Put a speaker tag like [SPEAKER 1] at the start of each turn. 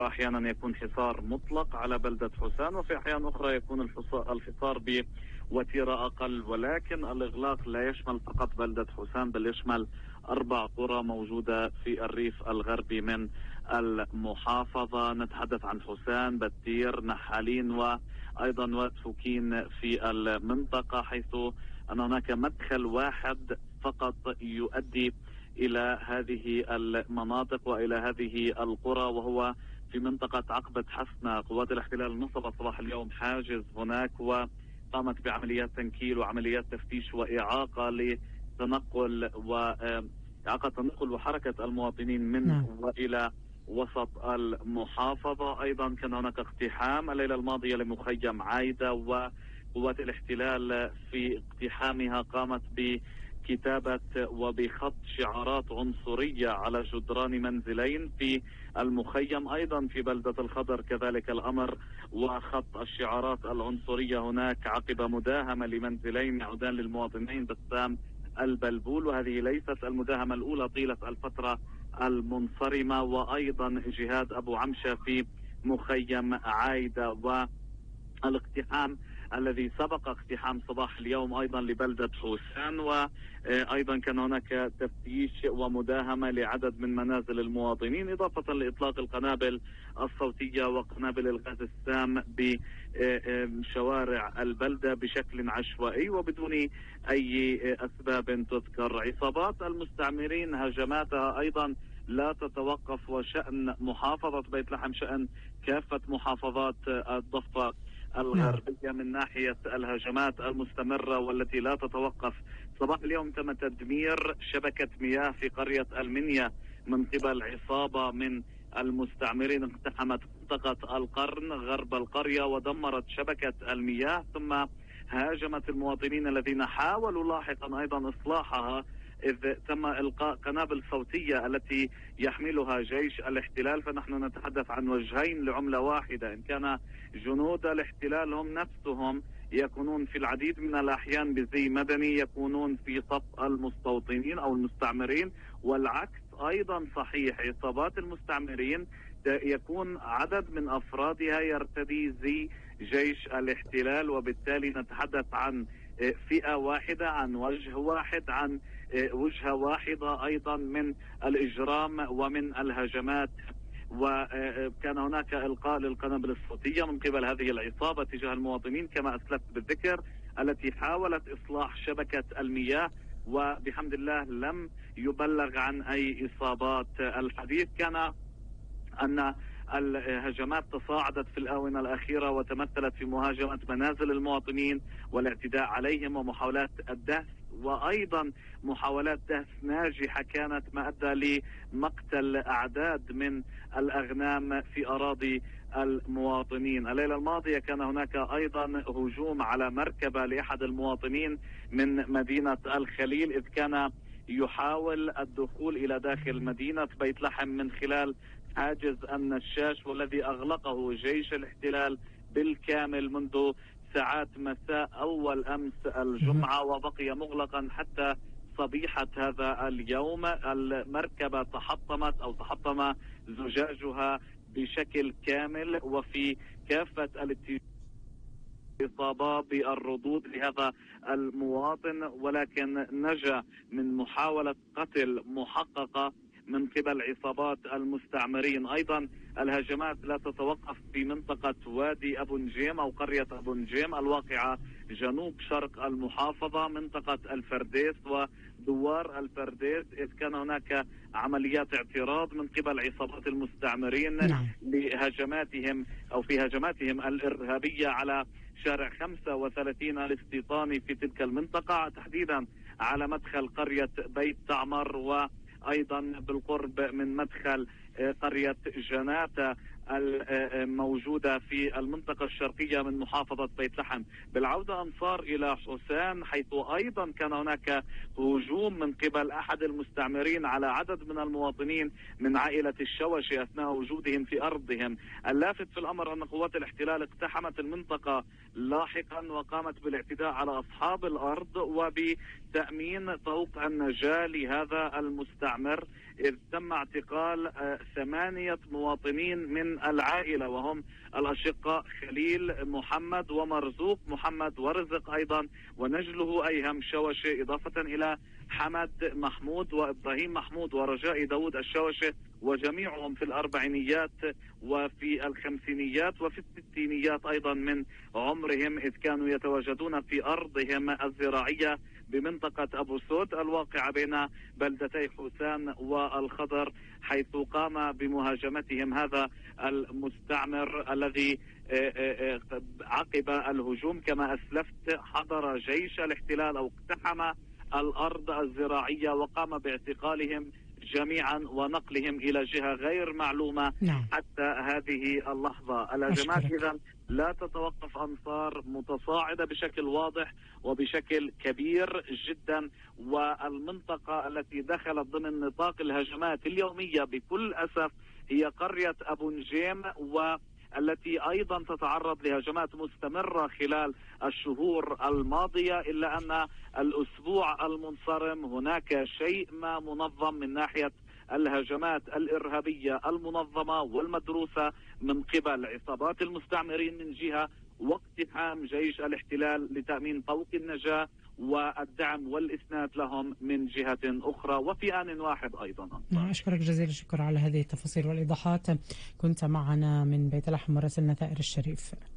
[SPEAKER 1] أحيانا يكون حصار مطلق على بلدة حسان، وفي أحيان أخرى يكون الحصار بوتيرة أقل، ولكن الإغلاق لا يشمل فقط بلدة حسان بل يشمل 4 قرى موجودة في الريف الغربي من المحافظة. نتحدث عن حسان، بتير، نحالين، وأيضا واد فوكين في المنطقة، حيث أن هناك مدخل واحد فقط يؤدي إلى هذه المناطق وإلى هذه القرى، وهو في منطقة عقبة حسنة. قوات الاحتلال نصبت صباح اليوم حاجز هناك وقامت بعمليات تنكيل وعمليات تفتيش وإعاقة تنقل وحركة المواطنين من وإلى وسط المحافظة. أيضا كان هناك اقتحام الليلة الماضية لمخيم عايدة، وقوات الاحتلال في اقتحامها قامت بكتابة وبخط شعارات عنصرية على جدران منزلين في المخيم. أيضا في بلدة الخضر كذلك الأمر، وخط الشعارات العنصرية هناك عقب مداهمة لمنزلين يعودان للمواطنين بسام البلبول، وهذه ليست المداهمة الأولى طيلة الفترة المنصرمة. وأيضا جهاد أبو عمشة في مخيم عايدة، والاقتحام الذي سبق اقتحام صباح اليوم أيضا لبلدة حسان، وأيضا كان هناك تفتيش ومداهمة لعدد من منازل المواطنين، إضافة لإطلاق القنابل الصوتية وقنابل الغاز السام بشوارع البلدة بشكل عشوائي وبدون أي أسباب تذكر. عصابات المستعمرين هجماتها أيضا لا تتوقف، وشأن محافظة بيت لحم شأن كافة محافظات الضفة الغربية من ناحية الهجمات المستمرة والتي لا تتوقف. صباح اليوم تم تدمير شبكة مياه في قرية المنيا من قبل عصابة من المستعمرين، اقتحمت منطقة القرن غرب القرية ودمرت شبكة المياه، ثم هاجمت المواطنين الذين حاولوا لاحقا أيضا إصلاحها، إذ تم إلقاء قنابل صوتية التي يحملها جيش الاحتلال. فنحن نتحدث عن وجهين لعملة واحدة. إن كان جنود الاحتلال هم نفسهم يكونون في العديد من الأحيان بزي مدني، يكونون في صف المستوطنين أو المستعمرين، والعكس أيضا صحيح. عصابات المستعمرين يكون عدد من أفرادها يرتدي زي جيش الاحتلال، وبالتالي نتحدث عن فئة واحدة، عن وجه واحد، عن وجهة واحدة أيضا من الإجرام ومن الهجمات. وكان هناك إلقاء للقنابل الصوتية من قبل هذه العصابة تجاه المواطنين كما أسلفت بالذكر، التي حاولت إصلاح شبكة المياه، وبحمد الله لم يبلغ عن أي إصابات. الحديث كان أن الهجمات تصاعدت في الآونة الأخيرة وتمثلت في مهاجمة منازل المواطنين والاعتداء عليهم ومحاولات الدهس، وأيضا محاولات دهس ناجحة كانت ما أدى لمقتل أعداد من الأغنام في أراضي المواطنين. الليلة الماضية كان هناك أيضا هجوم على مركبة لأحد المواطنين من مدينة الخليل، إذ كان يحاول الدخول إلى داخل مدينة بيت لحم من خلال حاجز النشاش، والذي أغلقه جيش الاحتلال بالكامل منذ ساعات مساء أول أمس الجمعة، وبقي مغلقا حتى صبيحة هذا اليوم. المركبة تحطم زجاجها بشكل كامل، وفي كافة إصابة بالردود لهذا المواطن، ولكن نجا من محاولة قتل محققة من قبل عصابات المستعمرين. أيضا الهجمات لا تتوقف في منطقة وادي أبو نجيم أو قرية أبو نجيم الواقعة جنوب شرق المحافظة، منطقة الفرديس ودوار الفرديس، إذ كان هناك عمليات اعتراض من قبل عصابات المستعمرين لهجماتهم أو في هجماتهم الإرهابية على شارع 35 الاستيطاني في تلك المنطقة، تحديدا على مدخل قرية بيت تعمر، وأيضا بالقرب من مدخل قرية جناتة الموجودة في المنطقة الشرقية من محافظة بيت لحم. بالعودة أنصار إلى حسان، حيث أيضا كان هناك هجوم من قبل أحد المستعمرين على عدد من المواطنين من عائلة الشوشي أثناء وجودهم في أرضهم. اللافت في الأمر أن قوات الاحتلال اقتحمت المنطقة لاحقا وقامت بالاعتداء على أصحاب الأرض وبتأمين طرق النجاة لهذا المستعمر، إذ تم اعتقال 8 مواطنين من العائلة، وهم الأشقاء خليل محمد ومرزوق محمد ورزق أيضا ونجله أيهم شوشة، إضافة إلى حمد محمود وإبراهيم محمود ورجاء داود الشوشة، وجميعهم في الأربعينيات وفي الخمسينيات وفي الستينيات أيضا من عمرهم، إذ كانوا يتواجدون في أرضهم الزراعية بمنطقة أبو سود الواقعة بين بلدتي حسان والخضر، حيث قام بمهاجمتهم هذا المستعمر الذي عقب الهجوم كما أسلفت حضر جيش الاحتلال أو اقتحم الأرض الزراعية وقام باعتقالهم جميعا ونقلهم إلى جهة غير معلومة. نعم. حتى هذه اللحظة الهجمات إذن لا تتوقف، أنصار متصاعدة بشكل واضح وبشكل كبير جدا، والمنطقة التي دخلت ضمن نطاق الهجمات اليومية بكل أسف هي قرية أبو نجيم، والتي أيضا تتعرض لهجمات مستمرة خلال الشهور الماضية، إلا أن الأسبوع المنصرم هناك شيء ما منظم من ناحية الهجمات الإرهابية المنظمة والمدروسة من قبل عصابات المستعمرين من جهة، واقتحام جيش الاحتلال لتأمين طوق النجاة والدعم والإسناد لهم من جهة أخرى وفي آن واحد أيضا.
[SPEAKER 2] أشكرك جزيل الشكر على هذه التفاصيل والإيضاحات. كنت معنا من بيت لحم مراسلنا ثائر الشريف.